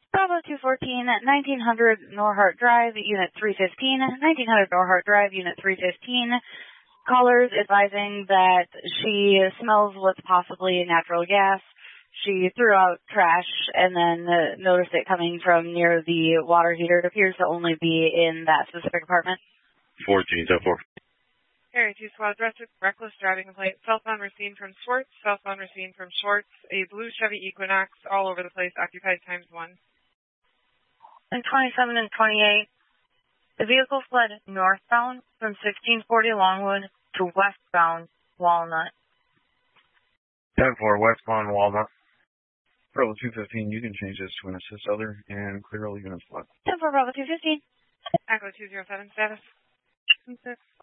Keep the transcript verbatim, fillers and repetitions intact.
Bravo two fourteen, nineteen hundred Norhart Drive, Unit three fifteen, nineteen hundred Norhart Drive, Unit three fifteen. Callers advising that she smells what's possibly natural gas. She threw out trash and then uh, noticed it coming from near the water heater. It appears to only be in that specific apartment. fourteen, so four. Area two squad arrested, reckless driving complaint. Cell phone received from Schwartz, cell phone received from Schwartz, a blue Chevy Equinox, all over the place, occupied times one. And twenty-seven and twenty-eight, the vehicle fled northbound from sixteen forty Longwood to westbound Walnut. ten four, westbound Walnut. Bravo two fifteen, you can change this to an assist other and clear all units left. ten four, Bravo two fifteen. Echo two zero seven, status. six.